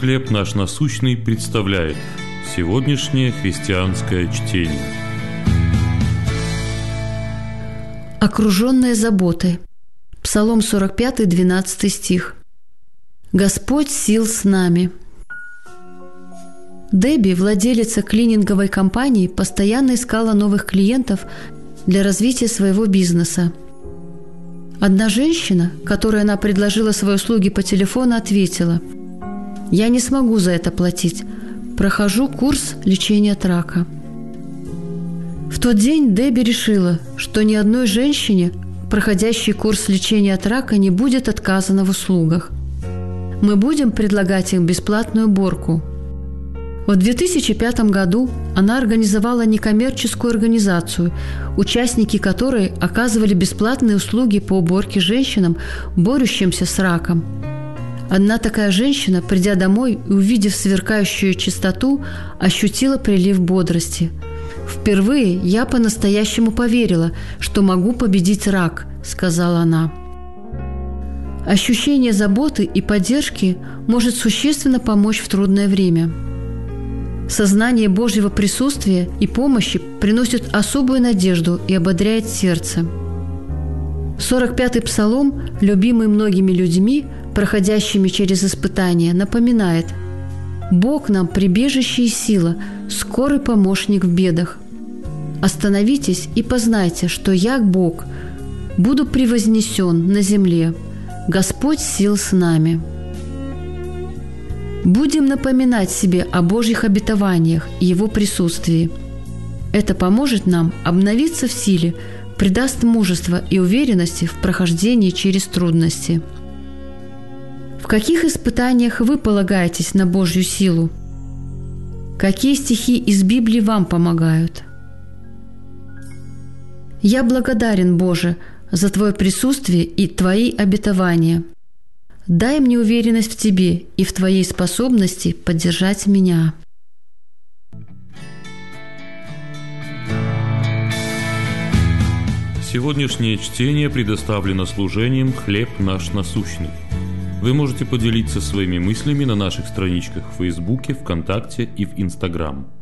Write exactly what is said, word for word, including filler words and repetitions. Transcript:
«Хлеб наш насущный» представляет сегодняшнее христианское чтение. Окруженная заботой. Псалом сорок пять, двенадцатый стих. «Господь сил с нами». Дебби, владелица клининговой компании, постоянно искала новых клиентов для развития своего бизнеса. Одна женщина, которой она предложила свои услуги по телефону, ответила: «Я не смогу за это платить. Прохожу курс лечения от рака». В тот день Дебби решила, что ни одной женщине, проходящей курс лечения от рака, не будет отказано в услугах. Мы будем предлагать им бесплатную уборку. В две тысячи пятом году она организовала некоммерческую организацию, участники которой оказывали бесплатные услуги по уборке женщинам, борющимся с раком. Одна такая женщина, придя домой и увидев сверкающую чистоту, ощутила прилив бодрости. «Впервые я по-настоящему поверила, что могу победить рак», – сказала она. Ощущение заботы и поддержки может существенно помочь в трудное время. Сознание Божьего присутствия и помощи приносит особую надежду и ободряет сердце. сорок пятый псалом, любимый многими людьми, проходящими через испытания, напоминает: «Бог нам прибежище и сила, скорый помощник в бедах. Остановитесь и познайте, что я, Бог, буду превознесен на земле. Господь сил с нами». Будем напоминать себе о Божьих обетованиях и Его присутствии. Это поможет нам обновиться в силе, придаст мужества и уверенности в прохождении через трудности. В каких испытаниях вы полагаетесь на Божью силу? Какие стихи из Библии вам помогают? Я благодарен, Боже, за Твое присутствие и Твои обетования. Дай мне уверенность в Тебе и в Твоей способности поддержать меня. Сегодняшнее чтение предоставлено служением «Хлеб наш насущный». Вы можете поделиться своими мыслями на наших страничках в Фейсбуке, ВКонтакте и в Инстаграм.